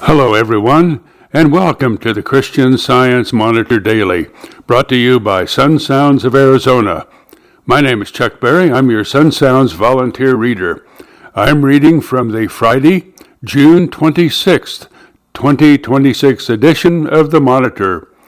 Hello, everyone, and welcome to the Christian Science Monitor Daily, brought to you by Sun Sounds of Arizona. My name is Chuck Berry. I'm your Sun Sounds volunteer reader. I'm reading from the Friday, June 26th, 2026 edition of the Monitor.